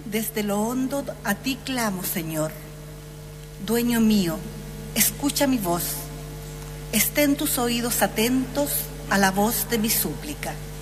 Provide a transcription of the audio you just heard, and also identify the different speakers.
Speaker 1: Desde lo hondo a ti clamo, Señor. Dueño mío, escucha mi voz. Estén tus oídos atentos a la voz de mi súplica.